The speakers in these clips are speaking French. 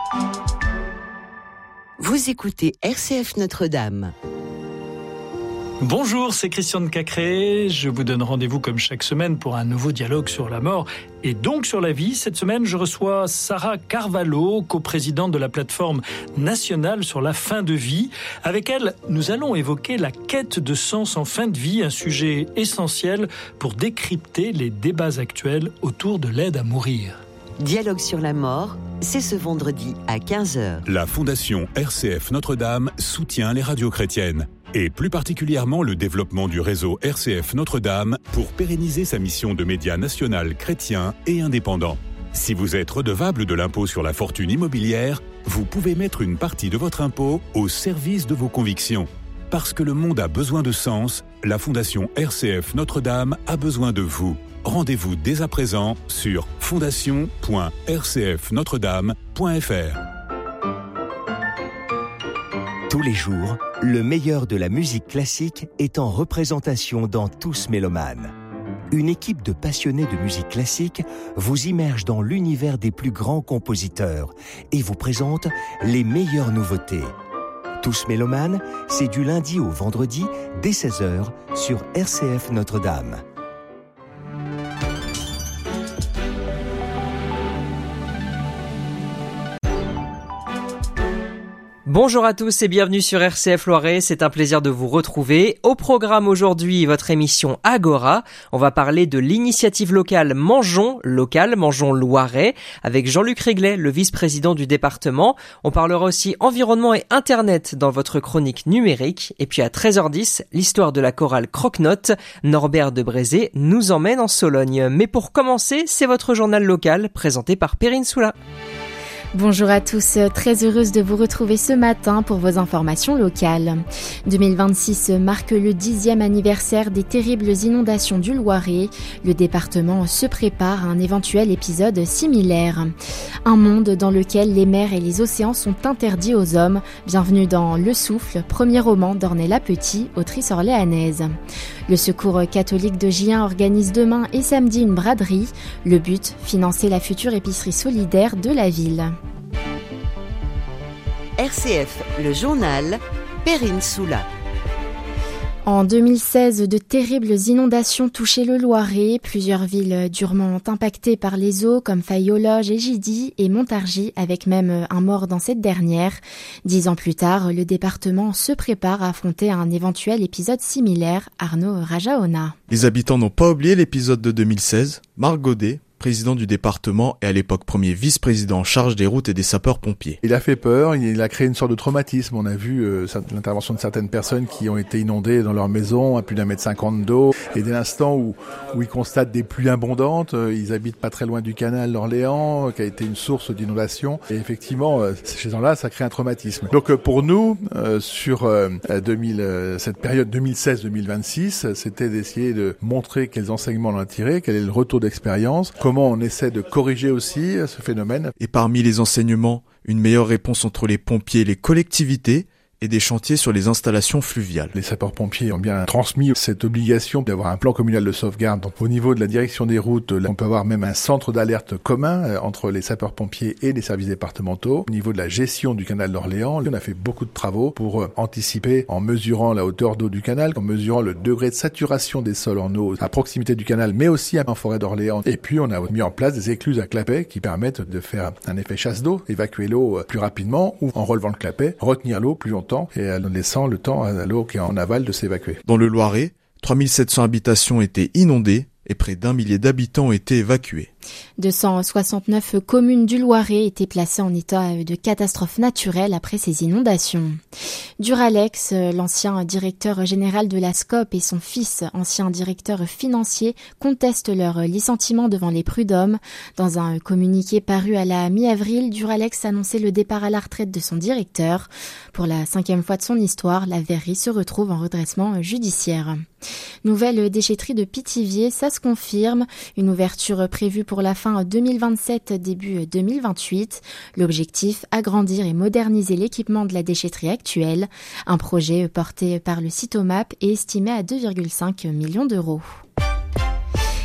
Vous écoutez RCF Notre-Dame. Bonjour, c'est Christian de Cacré. Je vous donne rendez-vous comme chaque semaine pour un nouveau dialogue sur la mort et donc sur la vie. Cette semaine, je reçois Sarah Carvalho, coprésidente de la plateforme nationale sur la fin de vie. Avec elle, nous allons évoquer la quête de sens en fin de vie, un sujet essentiel pour décrypter les débats actuels autour de l'aide à mourir. Dialogue sur la mort, c'est ce vendredi à 15h. La Fondation RCF Notre-Dame soutient les radios chrétiennes et plus particulièrement le développement du réseau RCF Notre-Dame pour pérenniser sa mission de média national chrétien et indépendant. Si vous êtes redevable de l'impôt sur la fortune immobilière, vous pouvez mettre une partie de votre impôt au service de vos convictions. Parce que le monde a besoin de sens, la Fondation RCF Notre-Dame a besoin de vous. Rendez-vous dès à présent sur fondation.rcfnotredame.fr. Tous les jours, le meilleur de la musique classique est en représentation dans Tous Mélomanes. Une équipe de passionnés de musique classique vous immerge dans l'univers des plus grands compositeurs et vous présente les meilleures nouveautés. Tous Mélomanes, c'est du lundi au vendredi dès 16h sur RCF Notre-Dame. Bonjour à tous et bienvenue sur RCF Loiret, c'est un plaisir de vous retrouver. Au programme aujourd'hui, votre émission Agora. On va parler de l'initiative locale Mangeons Loiret, avec Jean-Luc Réglet, le vice-président du département. On parlera aussi environnement et internet dans votre chronique numérique. Et puis à 13h10, l'histoire de la chorale Croque-Note. Norbert de Brézé nous emmène en Sologne. Mais pour commencer, c'est votre journal local présenté par Perrine Soula. Bonjour à tous, très heureuse de vous retrouver ce matin pour vos informations locales. 2026 marque le 10e anniversaire des terribles inondations du Loiret. Le département se prépare à un éventuel épisode similaire. Un monde dans lequel les mers et les océans sont interdits aux hommes. Bienvenue dans Le Souffle, premier roman d'Ornella Petit, autrice orléanaise. Le Secours catholique de Gien organise demain et samedi une braderie. Le but, financer la future épicerie solidaire de la ville. RCF, le journal, Perrine Soula. En 2016, de terribles inondations touchaient le Loiret. Plusieurs villes durement impactées par les eaux comme Faye-aux-Loges et Gidy et Montargis, avec même un mort dans cette dernière. 10 ans plus tard, le département se prépare à affronter un éventuel épisode similaire. Arnaud Rajaona. Les habitants n'ont pas oublié l'épisode de 2016. Marc Godet, président du département et à l'époque premier vice-président en charge des routes et des sapeurs-pompiers. Il a fait peur, il a créé une sorte de traumatisme. On a vu l'intervention de certaines personnes qui ont été inondées dans leur maison à plus d'1,50 m d'eau. Et dès l'instant où ils constatent des pluies abondantes, ils habitent pas très loin du canal d'Orléans, qui a été une source d'inondation. Et effectivement, chez ces gens-là, ça crée un traumatisme. Donc pour nous, sur cette période 2016-2026, c'était d'essayer de montrer quels enseignements on a tirés, quel est le retour d'expérience, comment on essaie de corriger aussi ce phénomène. Et parmi les enseignements, une meilleure réponse entre les pompiers et les collectivités et des chantiers sur les installations fluviales. Les sapeurs-pompiers ont bien transmis cette obligation d'avoir un plan communal de sauvegarde. Donc, au niveau de la direction des routes, on peut avoir même un centre d'alerte commun entre les sapeurs-pompiers et les services départementaux. Au niveau de la gestion du canal d'Orléans, on a fait beaucoup de travaux pour anticiper en mesurant la hauteur d'eau du canal, en mesurant le degré de saturation des sols en eau à proximité du canal, mais aussi en forêt d'Orléans. Et puis, on a mis en place des écluses à clapet qui permettent de faire un effet chasse d'eau, évacuer l'eau plus rapidement ou en relevant le clapet, retenir l'eau plus longtemps et en laissant le temps à l'eau qui est en aval de s'évacuer. Dans le Loiret, 3700 habitations étaient inondées et près d'1 millier d'habitants ont été évacués. 269 communes du Loiret étaient placées en état de catastrophe naturelle après ces inondations. Duralex, l'ancien directeur général de la SCOP et son fils, ancien directeur financier, contestent leur licenciement devant les prud'hommes. Dans un communiqué paru à la mi-avril, Duralex annonçait le départ à la retraite de son directeur. Pour la 5e fois de son histoire, la verrerie se retrouve en redressement judiciaire. Nouvelle déchetterie de Pithiviers, ça se confirme. Une ouverture prévue pour la fin 2027, début 2028. L'objectif, agrandir et moderniser l'équipement de la déchetterie actuelle. Un projet porté par le Citomap et estimé à 2,5 millions d'euros.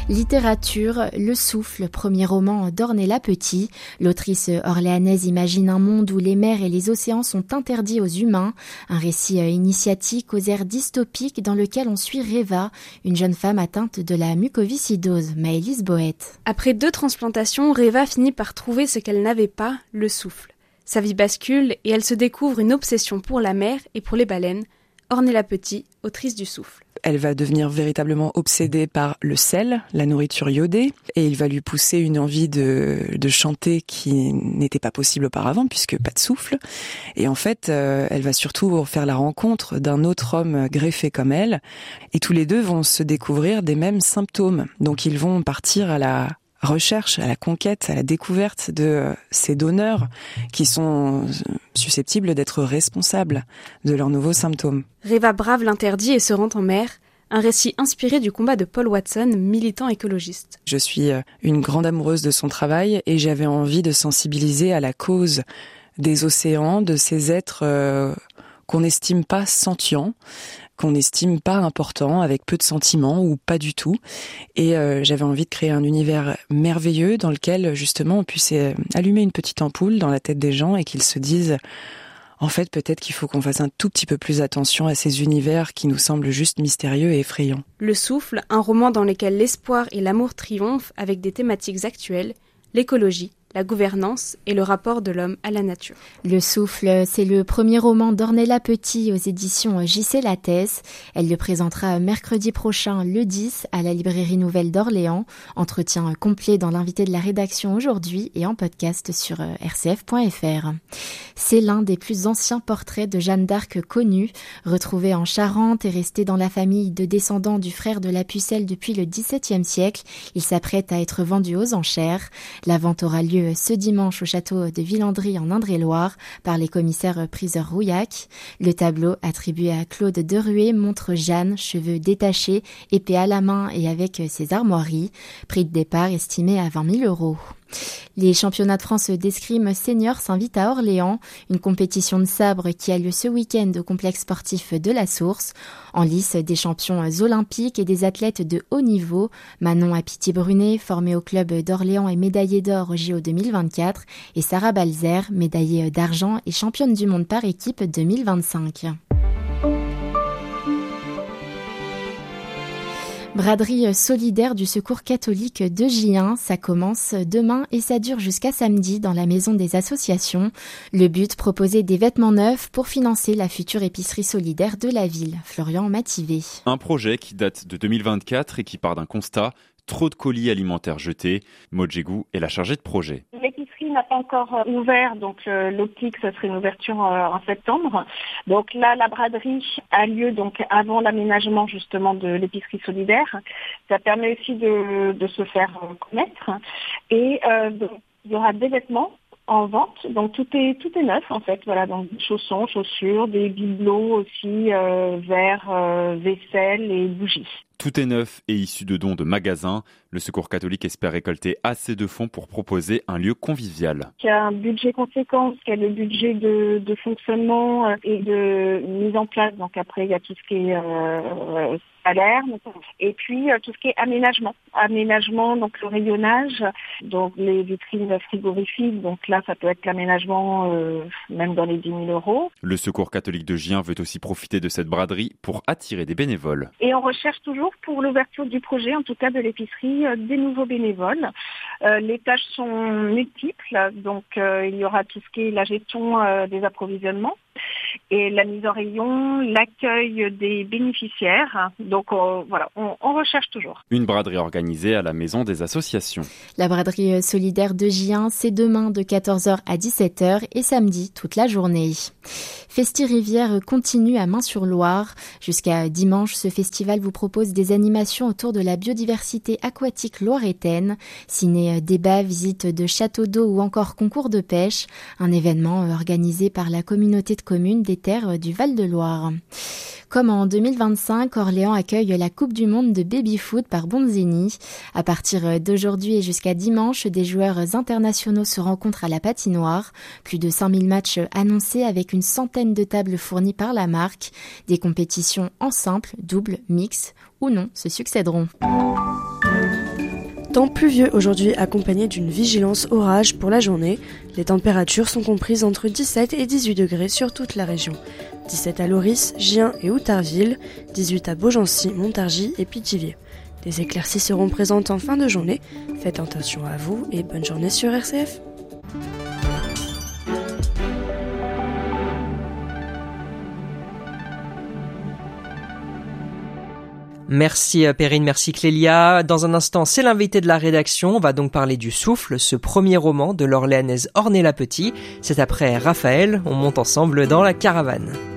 Littérature, Le Souffle, premier roman d'Ornella Petit. L'autrice orléanaise imagine un monde où les mers et les océans sont interdits aux humains. Un récit initiatique aux airs dystopiques dans lequel on suit Reva, une jeune femme atteinte de la mucoviscidose. Maëlys Boët. Après 2 transplantations, Reva finit par trouver ce qu'elle n'avait pas, le souffle. Sa vie bascule et elle se découvre une obsession pour la mer et pour les baleines. Ornella Petit, autrice du Souffle. Elle va devenir véritablement obsédée par le sel, la nourriture iodée, et il va lui pousser une envie de chanter qui n'était pas possible auparavant, puisque pas de souffle. Et en fait, elle va surtout faire la rencontre d'un autre homme greffé comme elle, et tous les deux vont se découvrir des mêmes symptômes. Donc ils vont partir à la recherche, à la conquête, à la découverte de ces donneurs qui sont susceptibles d'être responsables de leurs nouveaux symptômes. Reva brave l'interdit et se rend en mer, un récit inspiré du combat de Paul Watson, militant écologiste. Je suis une grande amoureuse de son travail et j'avais envie de sensibiliser à la cause des océans, de ces êtres qu'on n'estime pas sentients, qu'on n'estime pas importants, avec peu de sentiments ou pas du tout. Et j'avais envie de créer un univers merveilleux dans lequel justement on puisse allumer une petite ampoule dans la tête des gens et qu'ils se disent en fait peut-être qu'il faut qu'on fasse un tout petit peu plus attention à ces univers qui nous semblent juste mystérieux et effrayants. Le Souffle, un roman dans lequel l'espoir et l'amour triomphent avec des thématiques actuelles, l'écologie, la gouvernance et le rapport de l'homme à la nature. Le Souffle, c'est le premier roman d'Ornella Petit aux éditions J.C. Lattès. Elle le présentera mercredi prochain, le 10, à la Librairie Nouvelle d'Orléans. Entretien complet dans l'invité de la rédaction aujourd'hui et en podcast sur rcf.fr. C'est l'un des plus anciens portraits de Jeanne d'Arc connus. Retrouvé en Charente et resté dans la famille de descendants du frère de la Pucelle depuis le XVIIe siècle, il s'apprête à être vendu aux enchères. La vente aura lieu ce dimanche au château de Villandry en Indre-et-Loire par les commissaires priseurs Rouillac. Le tableau attribué à Claude Deruet montre Jeanne, cheveux détachés, épée à la main et avec ses armoiries. Prix de départ estimé à 20 000 €. Les championnats de France d'escrime senior s'invitent à Orléans, une compétition de sabre qui a lieu ce week-end au complexe sportif de la Source. En lice, des champions olympiques et des athlètes de haut niveau. Manon Apiti-Brunet, formée au club d'Orléans et médaillée d'or au JO 2024, et Sarah Balzer, médaillée d'argent et championne du monde par équipe 2025. Braderie solidaire du Secours catholique de Gien, ça commence demain et ça dure jusqu'à samedi dans la maison des associations. Le but, proposer des vêtements neufs pour financer la future épicerie solidaire de la ville. Florian Mativé. Un projet qui date de 2024 et qui part d'un constat, trop de colis alimentaires jetés. Maud Jégou est la chargée de projet. L'épicerie n'a pas encore ouvert, donc l'optique, ça serait une ouverture en septembre. Donc là, la braderie a lieu donc avant l'aménagement justement de l'épicerie solidaire. Ça permet aussi de se faire connaître. Et donc, il y aura des vêtements en vente, donc tout est neuf en fait, voilà, donc chaussons, chaussures, des bibelots aussi, verres, vaisselle et bougies. Tout est neuf et issu de dons de magasins. Le Secours catholique espère récolter assez de fonds pour proposer un lieu convivial. Il y a un budget conséquent, il y a le budget de fonctionnement et de mise en place. Donc après, il y a tout ce qui est salaire, et puis tout ce qui est aménagement. Aménagement, donc le rayonnage, donc les vitrines frigorifiques. Donc là, ça peut être l'aménagement même dans les 10 000 €. Le Secours catholique de Gien veut aussi profiter de cette braderie pour attirer des bénévoles. Et on recherche toujours pour l'ouverture du projet, en tout cas de l'épicerie, des nouveaux bénévoles. Les tâches sont multiples, donc il y aura tout ce qui est la gestion des approvisionnements et la mise en rayon, l'accueil des bénéficiaires. Donc voilà, on recherche toujours. Une braderie organisée à la maison des associations. La braderie solidaire de Gien, c'est demain de 14h à 17h et samedi toute la journée. Festi-Rivière continue à Main-sur-Loire. Jusqu'à dimanche, ce festival vous propose des animations autour de la biodiversité aquatique loiretaine. Ciné, débats, visites de châteaux d'eau ou encore concours de pêche. Un événement organisé par la communauté de communes des terres du Val-de-Loire. Comme en 2025, Orléans accueille la Coupe du Monde de baby-foot par Bonzini. À partir d'aujourd'hui et jusqu'à dimanche, des joueurs internationaux se rencontrent à la patinoire. Plus de 5000 matchs annoncés avec une centaine de tables fournies par la marque. Des compétitions en simple, double, mix ou non se succéderont. Temps pluvieux aujourd'hui, accompagné d'une vigilance orage pour la journée. Les températures sont comprises entre 17 et 18 degrés sur toute la région. 17 à Loris, Gien et Outarville, 18 à Beaugency, Montargis et Pithiviers. Des éclaircies seront présentes en fin de journée. Faites attention à vous et bonne journée sur RCF. Merci Perrine, merci Clélia. Dans un instant, c'est l'invité de la rédaction. On va donc parler du Souffle, ce premier roman de l'Orléanaise Ornella Petit. C'est après Raphaël, on monte ensemble dans la caravane.